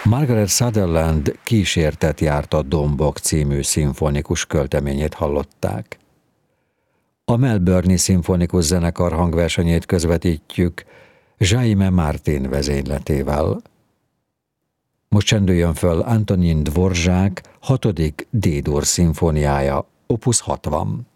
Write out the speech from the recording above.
Margaret Sutherland Kísértet járt a dombok című szimfonikus költeményét hallották. A Melbourne-i szimfonikus zenekar hangversenyét közvetítjük Jaime Martin vezényletével. Most csendüljön föl Antonin Dvorzsák 6. D-dur szimfóniája, opus 60.